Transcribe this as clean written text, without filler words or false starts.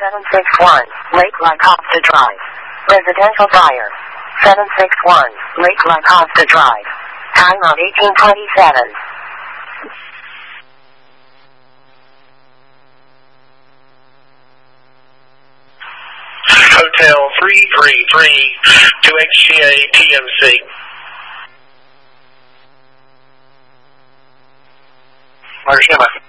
761, Lake Lycosta Drive. Residential buyer. 761, Lake Lycosta Drive. Time of 1827. Hotel 333 to XGA TMC. Understand.